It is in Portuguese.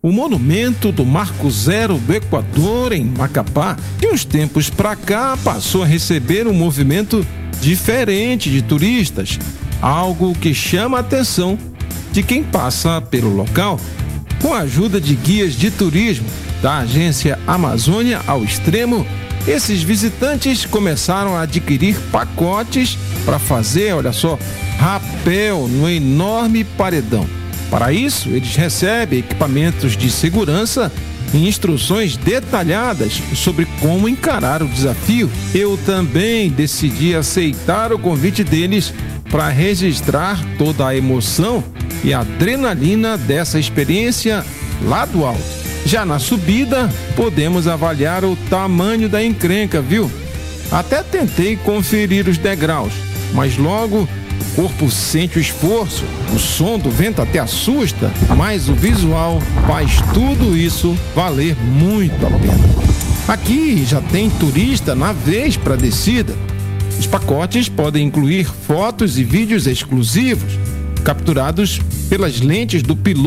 o monumento do Marco Zero do Equador, em Macapá, de uns tempos para cá passou a receber um movimento diferente de turistas, algo que chama a atenção de quem passa pelo local. Com a ajuda de guias de turismo da agência Amazônia ao Extremo, esses visitantes começaram a adquirir pacotes para fazer, olha só, rapel no enorme paredão. Para isso, eles recebem equipamentos de segurança e instruções detalhadas sobre como encarar o desafio. Eu também decidi aceitar o convite deles para registrar toda a emoção e adrenalina dessa experiência lá do alto. Já na subida, podemos avaliar o tamanho da encrenca, viu? Até tentei conferir os degraus, mas logo o corpo sente o esforço, o som do vento até assusta, mas o visual faz tudo isso valer muito a pena. Aqui já tem turista na vez para a descida. Os pacotes podem incluir fotos e vídeos exclusivos, capturados pelas lentes do piloto